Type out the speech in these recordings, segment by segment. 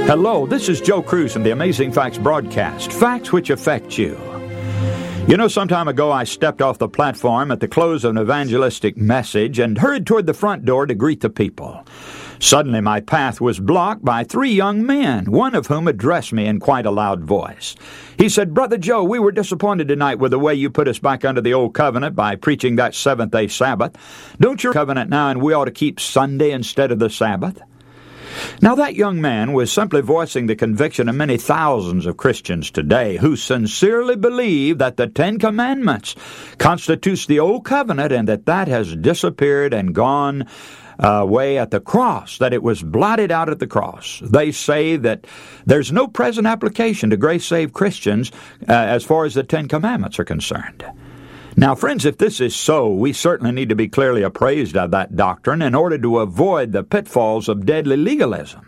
Hello, this is Joe Cruz from the Amazing Facts broadcast, facts which affect you. You know, some time ago I stepped off the platform at the close of an evangelistic message and hurried toward the front door to greet the people. Suddenly my path was blocked by 3 young men, one of whom addressed me in quite a loud voice. He said, "Brother Joe, we were disappointed tonight with the way you put us back under the old covenant by preaching that seventh-day Sabbath. Don't you covenant now and we ought to keep Sunday instead of the Sabbath?" Now that young man was simply voicing the conviction of many thousands of Christians today who sincerely believe that the Ten Commandments constitutes the old covenant and that has disappeared and gone away at the cross, that it was blotted out at the cross. They say that there's no present application to grace-saved Christians as far as the Ten Commandments are concerned. Now, friends, if this is so, we certainly need to be clearly appraised of that doctrine in order to avoid the pitfalls of deadly legalism.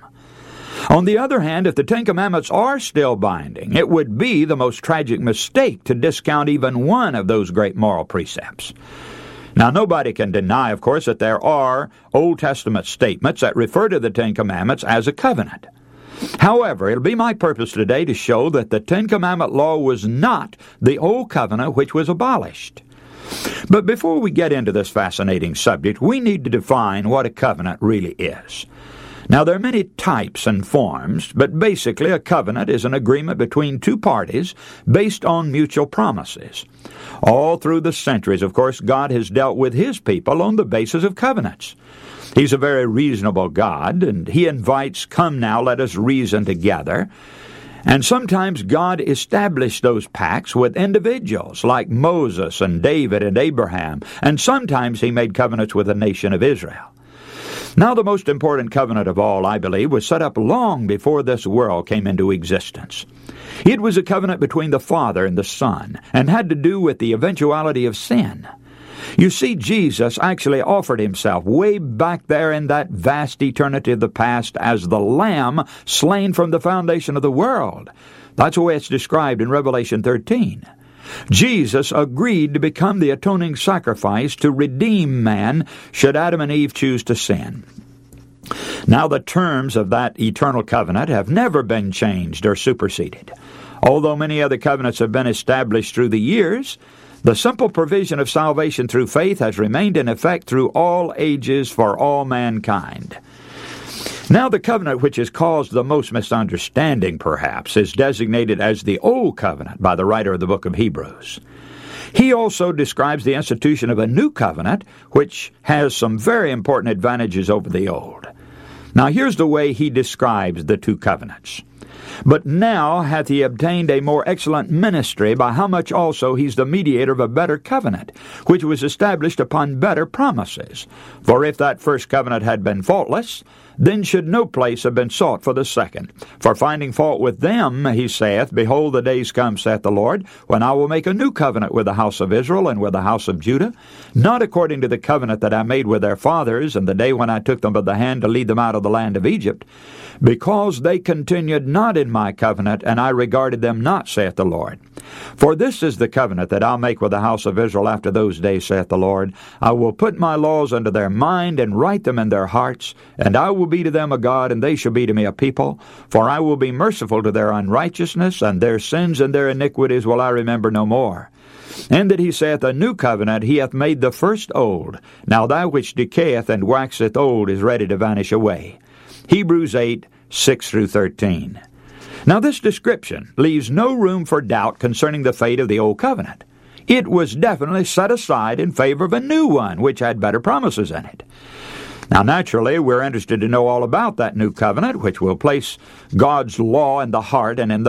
On the other hand, if the Ten Commandments are still binding, it would be the most tragic mistake to discount even one of those great moral precepts. Now, nobody can deny, of course, that there are Old Testament statements that refer to the Ten Commandments as a covenant. However, it'll be my purpose today to show that the Ten Commandment law was not the old covenant which was abolished. But before we get into this fascinating subject, we need to define what a covenant really is. Now, there are many types and forms, but basically a covenant is an agreement between two parties based on mutual promises. All through the centuries, of course, God has dealt with His people on the basis of covenants. He's a very reasonable God, and He invites, "Come now, let us reason together." And sometimes God established those pacts with individuals like Moses and David and Abraham, and sometimes He made covenants with the nation of Israel. Now, the most important covenant of all, I believe, was set up long before this world came into existence. It was a covenant between the Father and the Son, and had to do with the eventuality of sin. You see, Jesus actually offered Himself way back there in that vast eternity of the past as the Lamb slain from the foundation of the world. That's the way it's described in Revelation 13. Jesus agreed to become the atoning sacrifice to redeem man should Adam and Eve choose to sin. Now, the terms of that eternal covenant have never been changed or superseded. Although many other covenants have been established through the years, the simple provision of salvation through faith has remained in effect through all ages for all mankind. Now, the covenant which has caused the most misunderstanding, perhaps, is designated as the Old Covenant by the writer of the book of Hebrews. He also describes the institution of a new covenant, which has some very important advantages over the old. Now, here's the way he describes the two covenants. "But now hath he obtained a more excellent ministry, by how much also he's the mediator of a better covenant, which was established upon better promises. For if that first covenant had been faultless, then should no place have been sought for the second. For finding fault with them, he saith, Behold, the days come, saith the Lord, when I will make a new covenant with the house of Israel and with the house of Judah, not according to the covenant that I made with their fathers in the day when I took them by the hand to lead them out of the land of Egypt, because they continued not in my covenant, and I regarded them not, saith the Lord. For this is the covenant that I'll make with the house of Israel after those days, saith the Lord. I will put my laws into their mind and write them in their hearts, and I will be to them a God, and they shall be to me a people. For I will be merciful to their unrighteousness, and their sins and their iniquities will I remember no more. And that he saith, A new covenant he hath made the first old. Now that which decayeth and waxeth old is ready to vanish away." Hebrews 8, 6 through 13. Now, this description leaves no room for doubt concerning the fate of the Old Covenant. It was definitely set aside in favor of a new one, which had better promises in it. Now, naturally, we're interested to know all about that new covenant, which will place God's law in the heart and in the